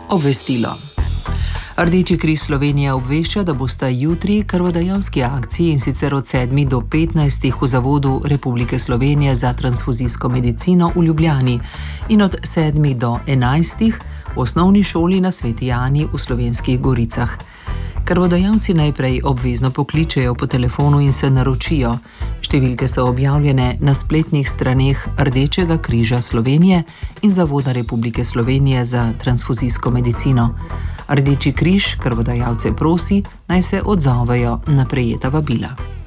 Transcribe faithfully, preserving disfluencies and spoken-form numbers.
Obvestilo. Rdeči križ Slovenije obvešča, da bosta jutri krvodajalski akciji, in sicer od sedmih do petnajstih v Zavodu Republike Slovenije za transfuzijsko medicino v Ljubljani in od sedmih do enajstih v osnovni šoli na Sveti Jani v Slovenskih Goricah. Krvodajalci najprej obvezno pokličejo po telefonu in se naročijo. Številke so objavljene na spletnih straneh Rdečega križa Slovenije in Zavoda Republike Slovenije za transfuzijsko medicino. Rdeči križ krvodajalce prosi, naj se odzovejo na prejeta vabila.